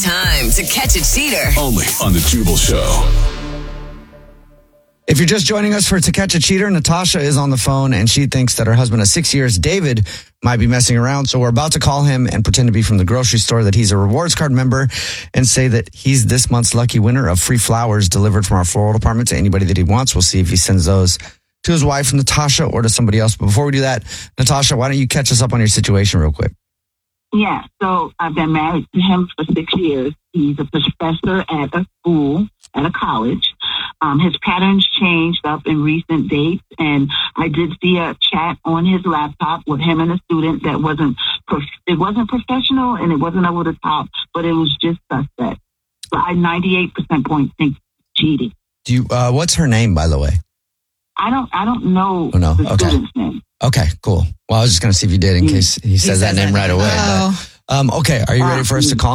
time to catch a cheater. Only on the Jubal Show. If you're just joining us for To Catch a Cheater, Natasha is on the phone and she thinks that her husband of 6 years, David, might be messing around. So we're about to call him and pretend to be from the grocery store, that he's a rewards card member, and say that he's this month's lucky winner of free flowers delivered from our floral department to anybody that he wants. We'll see if he sends those to his wife, Natasha, or to somebody else. But before we do that, Natasha, why don't you catch us up on your situation real quick? Yeah, so I've been married to him for 6 years. He's a professor at a school, at a college. His patterns changed up in recent dates, and I did see a chat on his laptop with him and a student that wasn't professional and it wasn't over the top, but it was just suspect. So I 98% point think cheating. Do you? What's her name, by the way? I don't know no. the Okay. student's name. Okay, cool. Well, I was just going to see if you did in case he says that name right away. Oh. But, okay, are you ready for us to call?